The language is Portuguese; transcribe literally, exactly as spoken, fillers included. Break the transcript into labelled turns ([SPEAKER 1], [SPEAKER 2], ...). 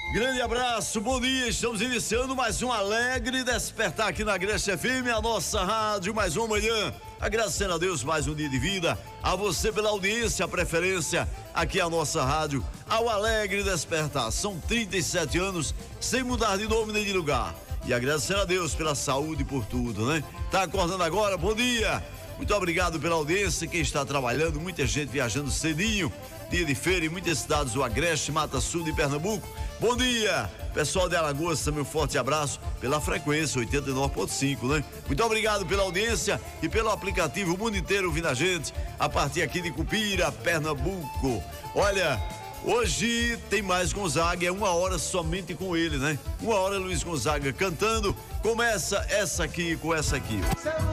[SPEAKER 1] Grande abraço, bom dia, estamos iniciando mais um alegre despertar aqui na Agreste F M, a nossa rádio, mais uma manhã, agradecendo a Deus mais um dia de vida, a você pela audiência, a preferência, aqui a nossa rádio, ao alegre despertar, são trinta e sete anos, sem mudar de nome nem de lugar, e agradecendo a Deus pela saúde e por tudo, né? Tá acordando agora, bom dia, muito obrigado pela audiência, quem está trabalhando, muita gente viajando cedinho, dia de feira em muitas cidades do Agreste, Mata Sul de Pernambuco. Bom dia, pessoal de Alagoas, também um forte abraço pela frequência oitenta e nove ponto cinco, né? Muito obrigado pela audiência e pelo aplicativo, o mundo inteiro ouvindo a gente, a partir aqui de Cupira, Pernambuco. Olha, hoje tem mais Gonzaga, é uma hora somente com ele, né? Uma hora Luiz Gonzaga cantando, começa essa aqui com essa aqui.